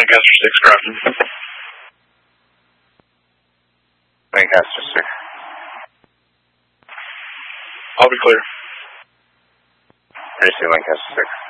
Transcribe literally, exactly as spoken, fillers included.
Lancaster six, Grafton. Lancaster six. I'll be clear. Racy Lancaster six.